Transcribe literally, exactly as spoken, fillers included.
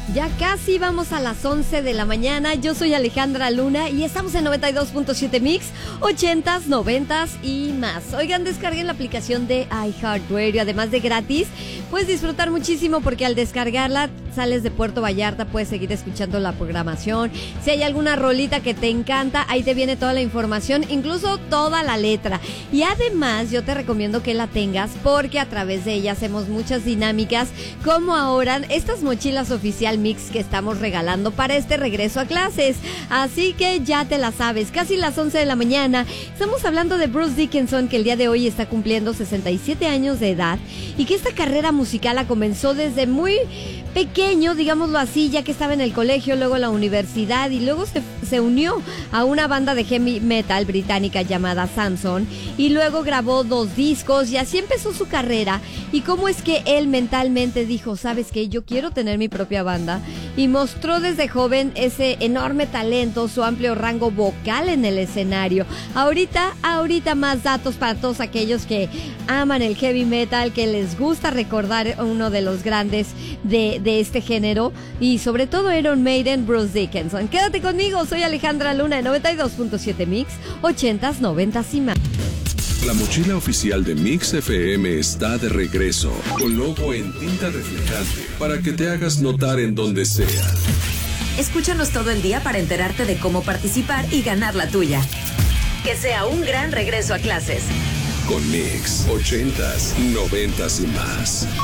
Ya casi vamos a las once de la mañana. Yo soy Alejandra Luna y estamos en noventa y dos punto siete Mix, ochentas, noventas y más. Oigan, descarguen la aplicación de iHeartRadio, además de gratis. Puedes disfrutar muchísimo porque al descargarla sales de Puerto Vallarta, puedes seguir escuchando la programación. Si hay alguna rolita que te encanta, ahí te viene toda la información, incluso toda la letra. Y además yo te recomiendo que la tengas porque a través de ella hacemos muchas dinámicas, como ahora estas mochilas oficial Mix que estamos regalando para este regreso a clases. Así que ya te la sabes, casi las once de la mañana. Estamos hablando de Bruce Dickinson, que el día de hoy está cumpliendo sesenta y siete años de edad y que esta carrera musical la comenzó desde muy pequeño, digámoslo así, ya que estaba en el colegio, luego en la universidad y luego se, se unió a una banda de heavy metal británica llamada Samson y luego grabó dos discos y así empezó su carrera. Y cómo es que él mentalmente dijo, ¿sabes qué? Yo quiero tener mi propia banda, y mostró desde joven ese enorme talento, su amplio rango vocal en el escenario. Ahorita, ahorita más datos para todos aquellos que aman el heavy metal, que les gusta recordar uno de los grandes de de este género y sobre todo Iron Maiden, Bruce Dickinson. Quédate conmigo, soy Alejandra Luna de noventa y dos punto siete Mix, ochentas, noventas y más. La mochila oficial de Mix F M está de regreso, con logo en tinta reflejante, para que te hagas notar en donde sea. Escúchanos todo el día para enterarte de cómo participar y ganar la tuya. Que sea un gran regreso a clases. Con Mix, ochentas, noventas y más.